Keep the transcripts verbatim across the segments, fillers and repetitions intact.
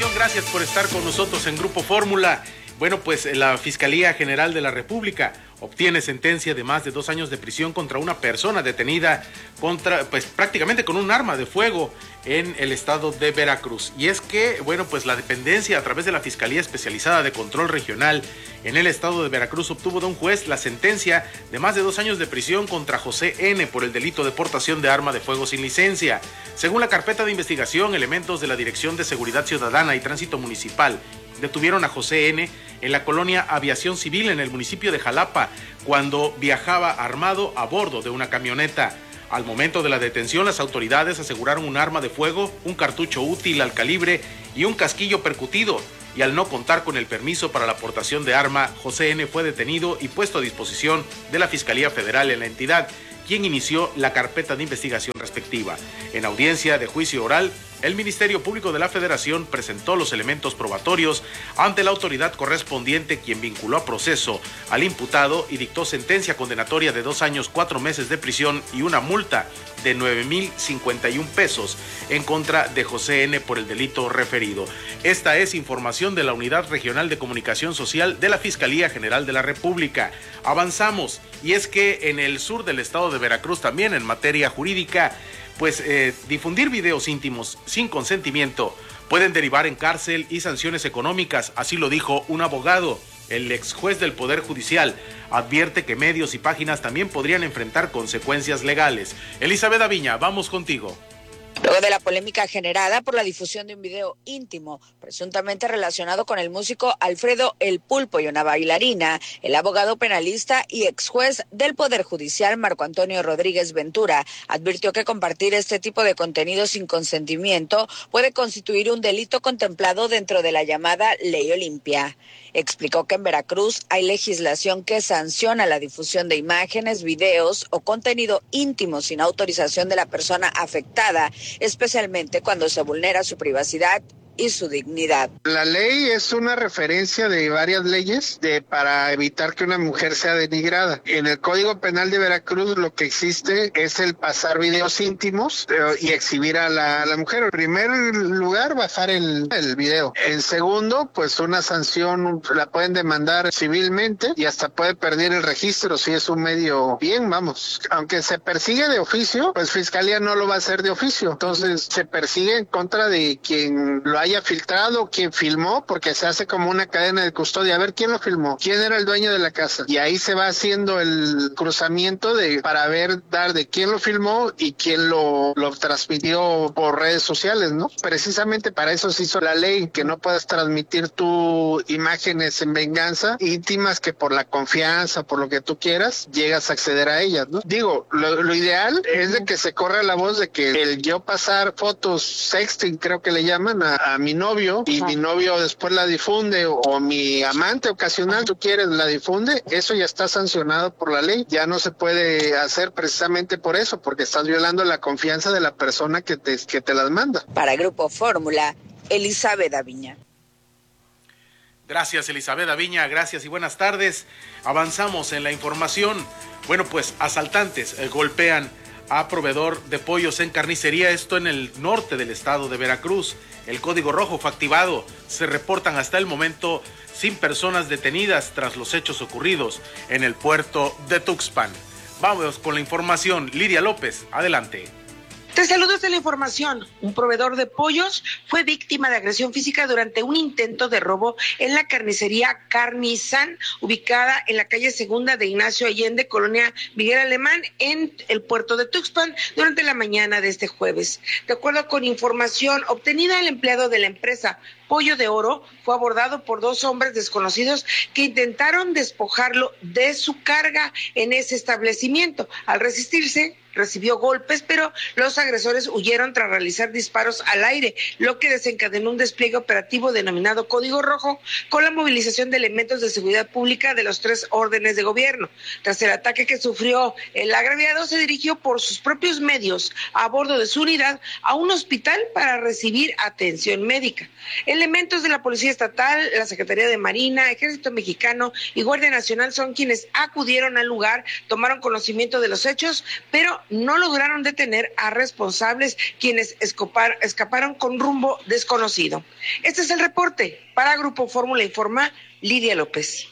información, gracias por estar con nosotros en Grupo Fórmula. Bueno, pues la Fiscalía General de la República obtiene sentencia de más de dos años de prisión contra una persona detenida contra, pues prácticamente con un arma de fuego en el estado de Veracruz. Y es que, bueno, pues la dependencia a través de la Fiscalía Especializada de Control Regional en el estado de Veracruz obtuvo de un juez la sentencia de más de dos años de prisión contra José N. por el delito de portación de arma de fuego sin licencia. Según la carpeta de investigación, elementos de la Dirección de Seguridad Ciudadana y Tránsito Municipal detuvieron a José N. en la colonia Aviación Civil en el municipio de Jalapa cuando viajaba armado a bordo de una camioneta. Al momento de la detención, las autoridades aseguraron un arma de fuego, un cartucho útil al calibre y un casquillo percutido. Y al no contar con el permiso para la portación de arma, José N. fue detenido y puesto a disposición de la Fiscalía Federal en la entidad, quien inició la carpeta de investigación respectiva. En audiencia de juicio oral, el Ministerio Público de la Federación presentó los elementos probatorios ante la autoridad correspondiente, quien vinculó a proceso al imputado y dictó sentencia condenatoria de dos años, cuatro meses de prisión y una multa de nueve mil cincuenta y un pesos en contra de José N. por el delito referido. Esta es información de la Unidad Regional de Comunicación Social de la Fiscalía General de la República. Avanzamos, y es que en el sur del estado de Veracruz, también en materia jurídica, pues eh, difundir videos íntimos sin consentimiento pueden derivar en cárcel y sanciones económicas, así lo dijo un abogado. El ex juez del Poder Judicial advierte que medios y páginas también podrían enfrentar consecuencias legales. Elizabeth Aviña, vamos contigo. Luego de la polémica generada por la difusión de un video íntimo presuntamente relacionado con el músico Alfredo El Pulpo y una bailarina, el abogado penalista y ex juez del Poder Judicial Marco Antonio Rodríguez Ventura advirtió que compartir este tipo de contenido sin consentimiento puede constituir un delito contemplado dentro de la llamada Ley Olimpia. Explicó que en Veracruz hay legislación que sanciona la difusión de imágenes, videos o contenido íntimo sin autorización de la persona afectada, especialmente cuando se vulnera su privacidad y su dignidad. La ley es una referencia de varias leyes de para evitar que una mujer sea denigrada. En el Código Penal de Veracruz lo que existe es el pasar videos íntimos eh, y exhibir a la, a la mujer. En primer lugar, bajar el, el video. En segundo, pues una sanción la pueden demandar civilmente y hasta puede perder el registro si es un medio bien, vamos. Aunque se persigue de oficio, pues Fiscalía no lo va a hacer de oficio. Entonces se persigue en contra de quien lo haya filtrado, quien filmó, porque se hace como una cadena de custodia. A ver quién lo filmó, quién era el dueño de la casa. Y ahí se va haciendo el cruzamiento de para ver, dar de quién lo filmó y quién lo, lo transmitió por redes sociales, ¿no? Precisamente para eso se hizo la ley, que no puedas transmitir tus imágenes en venganza, íntimas, que por la confianza, por lo que tú quieras, llegas a acceder a ellas, ¿no? Digo, lo, lo ideal es de que se corra la voz de que el yo pasar fotos, sexting creo que le llaman, a a mi novio y Ajá. mi novio después la difunde o, o mi amante ocasional, tú quieres, la difunde, eso ya está sancionado por la ley, ya no se puede hacer precisamente por eso, porque estás violando la confianza de la persona que te, que te las manda. Para Grupo Fórmula, Elizabeth Aviña. Gracias, Elizabeth Aviña, gracias y buenas tardes. Avanzamos en la información. Bueno, pues asaltantes eh, golpean a proveedor de pollos en carnicería, esto en el norte del estado de Veracruz. El código rojo fue activado. Se reportan hasta el momento sin personas detenidas tras los hechos ocurridos en el puerto de Tuxpan. Vamos con la información. Lidia López, adelante. Te saludo desde la información. Un proveedor de pollos fue víctima de agresión física durante un intento de robo en la carnicería Carnizán, ubicada en la calle Segunda de Ignacio Allende, colonia Miguel Alemán, en el puerto de Tuxpan, durante la mañana de este jueves. De acuerdo con información obtenida, el empleado de la empresa Pollo de Oro fue abordado por dos hombres desconocidos que intentaron despojarlo de su carga en ese establecimiento. Al resistirse, recibió golpes, pero los agresores huyeron tras realizar disparos al aire, lo que desencadenó un despliegue operativo denominado Código Rojo, con la movilización de elementos de seguridad pública de los tres órdenes de gobierno. Tras el ataque que sufrió el agraviado, se dirigió por sus propios medios a bordo de su unidad a un hospital para recibir atención médica. El Elementos de la Policía Estatal, la Secretaría de Marina, Ejército Mexicano y Guardia Nacional son quienes acudieron al lugar, tomaron conocimiento de los hechos, pero no lograron detener a responsables quienes escapar, escaparon con rumbo desconocido. Este es el reporte. Para Grupo Fórmula Informa, Lidia López.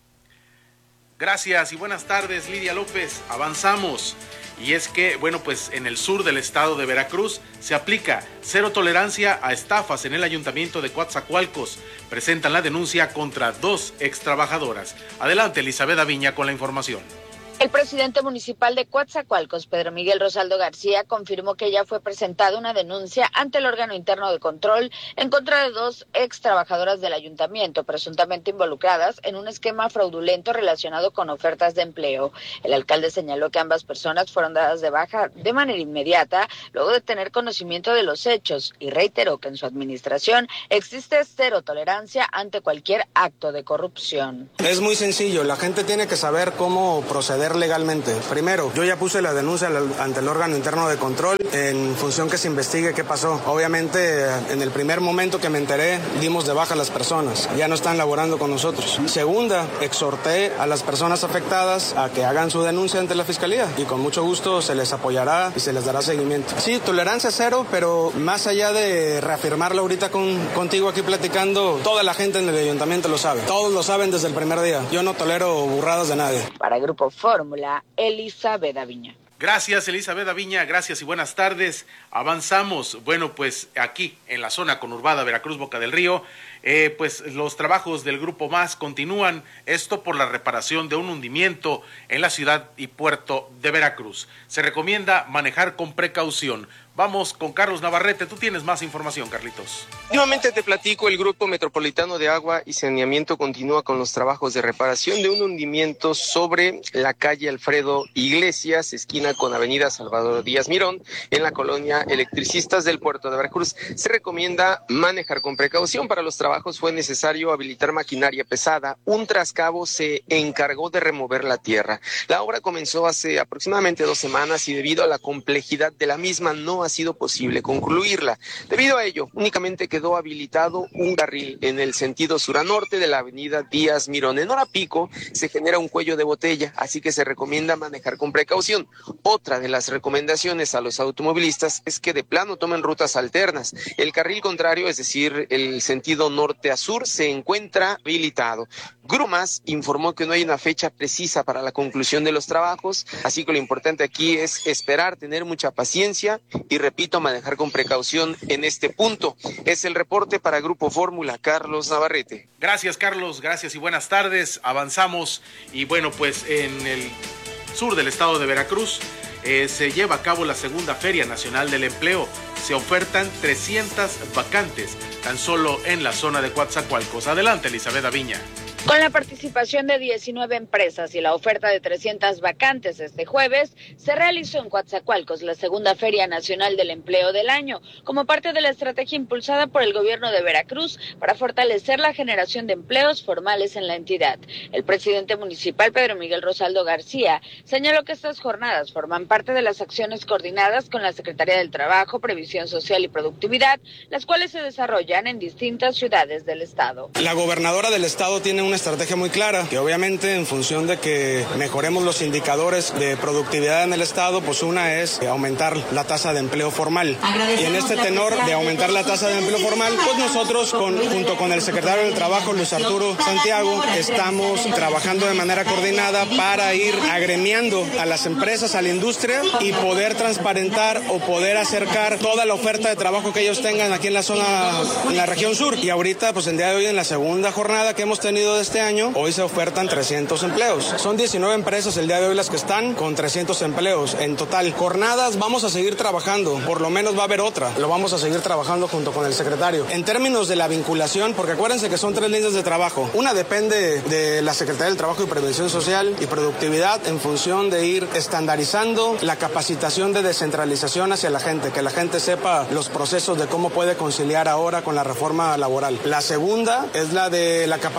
Gracias y buenas tardes, Lidia López. Avanzamos. Y es que, bueno, pues en el sur del estado de Veracruz se aplica cero tolerancia a estafas en el ayuntamiento de Coatzacoalcos. Presentan la denuncia contra dos extrabajadoras. Adelante, Elizabeth Aviña, con la información. El presidente municipal de Coatzacoalcos, Pedro Miguel Rosaldo García, confirmó que ya fue presentada una denuncia ante el órgano interno de control en contra de dos ex trabajadoras del ayuntamiento, presuntamente involucradas en un esquema fraudulento relacionado con ofertas de empleo. El alcalde señaló que ambas personas fueron dadas de baja de manera inmediata luego de tener conocimiento de los hechos y reiteró que en su administración existe cero tolerancia ante cualquier acto de corrupción. Es muy sencillo, la gente tiene que saber cómo proceder legalmente. Primero, yo ya puse la denuncia ante el órgano interno de control en función que se investigue qué pasó. Obviamente, en el primer momento que me enteré, dimos de baja a las personas. Ya no están laborando con nosotros. Segunda, exhorté a las personas afectadas a que hagan su denuncia ante la fiscalía y con mucho gusto se les apoyará y se les dará seguimiento. Sí, tolerancia cero, pero más allá de reafirmarlo ahorita con, contigo aquí platicando, toda la gente en el ayuntamiento lo sabe. Todos lo saben desde el primer día. Yo no tolero burradas de nadie. Para el Grupo Fórmula, Elizabeth Aviña. Gracias, Elizabeth Aviña, gracias y buenas tardes. Avanzamos, bueno, pues aquí en la zona conurbada Veracruz, Boca del Río, eh, pues los trabajos del Grupo Más continúan, esto por la reparación de un hundimiento en la ciudad y puerto de Veracruz. Se recomienda manejar con precaución. Vamos con Carlos Navarrete, tú tienes más información, Carlitos. Nuevamente te platico, el Grupo Metropolitano de Agua y Saneamiento continúa con los trabajos de reparación de un hundimiento sobre la calle Alfredo Iglesias, esquina con avenida Salvador Díaz Mirón, en la colonia Electricistas del puerto de Veracruz. Se recomienda manejar con precaución. Para los trabajos fue necesario habilitar maquinaria pesada. Un trascabo se encargó de remover la tierra. La obra comenzó hace aproximadamente dos semanas y debido a la complejidad de la misma no ha sido posible concluirla. Debido a ello, únicamente quedó habilitado un carril en el sentido sur a norte de la avenida Díaz Mirón. En hora pico se genera un cuello de botella, así que se recomienda manejar con precaución. Otra de las recomendaciones a los automovilistas es que de plano tomen rutas alternas. El carril contrario, es decir, el sentido norte a sur, se encuentra habilitado. Grumas informó que no hay una fecha precisa para la conclusión de los trabajos, así que lo importante aquí es esperar, tener mucha paciencia y, repito, manejar con precaución en este punto. Es el reporte para Grupo Fórmula, Carlos Navarrete. Gracias, Carlos, gracias y buenas tardes. Avanzamos y bueno, pues en el sur del estado de Veracruz eh, se lleva a cabo la segunda Feria Nacional del Empleo. Se ofertan trescientas vacantes tan solo en la zona de Coatzacoalcos. Adelante, Elizabeth Aviña. Con la participación de diecinueve empresas y la oferta de trescientas vacantes este jueves, se realizó en Coatzacoalcos la segunda Feria Nacional del Empleo del año, como parte de la estrategia impulsada por el gobierno de Veracruz para fortalecer la generación de empleos formales en la entidad. El presidente municipal, Pedro Miguel Rosaldo García, señaló que estas jornadas forman parte de las acciones coordinadas con la Secretaría del Trabajo, Previsión Social y Productividad, las cuales se desarrollan en distintas ciudades del estado. La gobernadora del estado tiene una estrategia muy clara, que obviamente en función de que mejoremos los indicadores de productividad en el estado, pues una es aumentar la tasa de empleo formal. Y en este tenor de aumentar la tasa de empleo formal, pues nosotros con, junto con el secretario del Trabajo, Luis Arturo Santiago, estamos trabajando de manera coordinada para ir agremiando a las empresas, a la industria y poder transparentar o poder acercar toda la oferta de trabajo que ellos tengan aquí en la zona, en la región sur. Y ahorita, pues el día de hoy, en la segunda jornada que hemos tenido de este año, hoy se ofertan trescientos empleos. Son diecinueve empresas el día de hoy las que están con trescientos empleos en total. Jornadas vamos a seguir trabajando, por lo menos va a haber otra, lo vamos a seguir trabajando junto con el secretario. En términos de la vinculación, porque acuérdense que son tres líneas de trabajo. Una depende de la Secretaría del Trabajo y Prevención Social y Productividad en función de ir estandarizando la capacitación de descentralización hacia la gente, que la gente sepa los procesos de cómo puede conciliar ahora con la reforma laboral. La segunda es la de la capacitación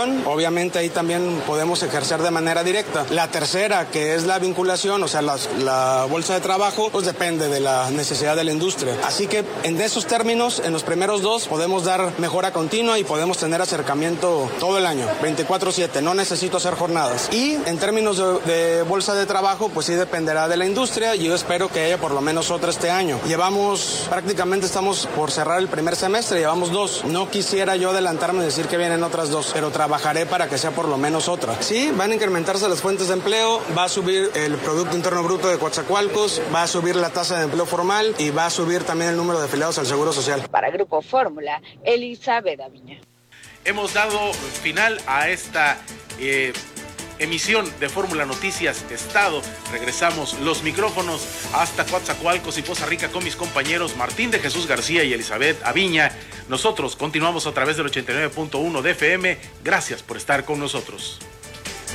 vinculación, obviamente ahí también podemos ejercer de manera directa. La tercera, que es la vinculación, o sea, la, la bolsa de trabajo, pues depende de la necesidad de la industria. Así que en esos términos, en los primeros dos, podemos dar mejora continua y podemos tener acercamiento todo el año, veinticuatro siete, no necesito hacer jornadas. Y en términos de, de bolsa de trabajo, pues sí dependerá de la industria y yo espero que haya por lo menos otra este año. Llevamos, prácticamente estamos por cerrar el primer semestre, llevamos dos. No quisiera yo adelantarme y decir que vienen otras dos, pero trabajaré para que sea por lo menos otra. Sí, van a incrementarse las fuentes de empleo, va a subir el Producto Interno Bruto de Coatzacoalcos, va a subir la tasa de empleo formal y va a subir también el número de afiliados al Seguro Social. Para Grupo Fórmula, Elizabeth Aviña. Hemos dado final a esta eh, emisión de Fórmula Noticias Estado. Regresamos los micrófonos hasta Coatzacoalcos y Poza Rica con mis compañeros Martín de Jesús García y Elizabeth Aviña. Nosotros continuamos a través del ochenta y nueve punto uno de F M. Gracias por estar con nosotros.